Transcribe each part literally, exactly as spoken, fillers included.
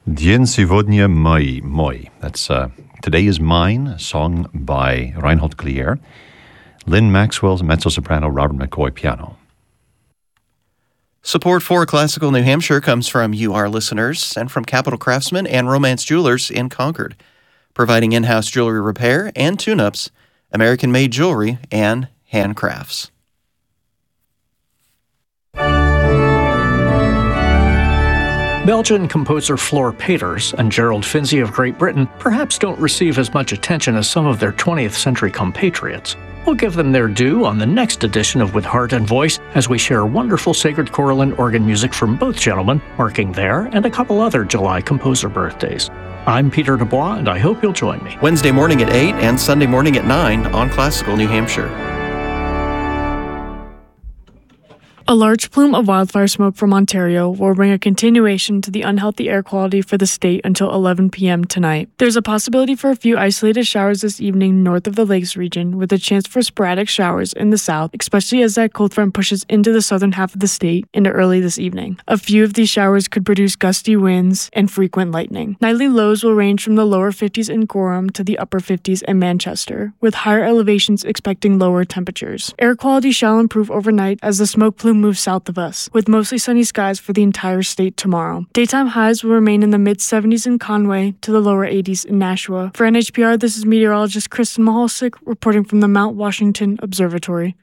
Dzień сегодня мой, мой. That's uh, Today is Mine, a song by Reinhold Glier. Lynn Maxwell, mezzo-soprano, Robert McCoy, piano. Support for Classical New Hampshire comes from you, our listeners, and from Capital Craftsman and Romance Jewelers in Concord, providing in-house jewelry repair and tune-ups, American-made jewelry, and handcrafts. Belgian composer Floor Peters and Gerald Finzi of Great Britain perhaps don't receive as much attention as some of their twentieth century compatriots. We'll give them their due on the next edition of With Heart and Voice as we share wonderful sacred choral and organ music from both gentlemen, marking their and a couple other July composer birthdays. I'm Peter Dubois, and I hope you'll join me. Wednesday morning at eight and Sunday morning at nine on Classical New Hampshire. A large plume of wildfire smoke from Ontario will bring a continuation to the unhealthy air quality for the state until eleven p.m. tonight. There's a possibility for a few isolated showers this evening north of the Lakes region, with a chance for sporadic showers in the south, especially as that cold front pushes into the southern half of the state into early this evening. A few of these showers could produce gusty winds and frequent lightning. Nightly lows will range from the lower fifties in Gorham to the upper fifties in Manchester, with higher elevations expecting lower temperatures. Air quality shall improve overnight as the smoke plume moves south of us, with mostly sunny skies for the entire state tomorrow. Daytime highs will remain in the mid-seventies in Conway to the lower eighties in Nashua. For N H P R, this is meteorologist Kristen Mahalsik reporting from the Mount Washington Observatory.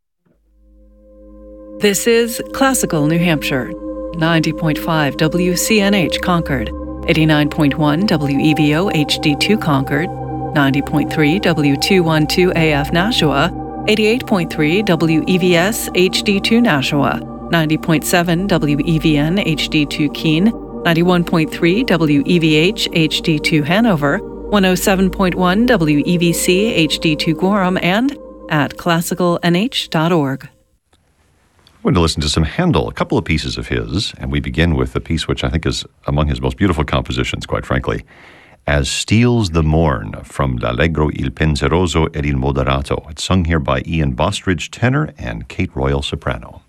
This is Classical New Hampshire, ninety point five W C N H Concord, eighty-nine point one W E V O H D two Concord, ninety point three W two twelve A F Nashua, eighty-eight point three W E V S H D two Nashua, ninety point seven W E V N H D two Keene, ninety-one point three W E V H H D two Hanover, one oh seven point one W E V C H D two Gorham, and at classical n h dot org. We're going to listen to some Handel, a couple of pieces of his, and we begin with a piece which I think is among his most beautiful compositions, quite frankly. As Steals the Morn, from L'Allegro, Il Penseroso ed il Moderato. It's sung here by Ian Bostridge, tenor, and Kate Royal, soprano.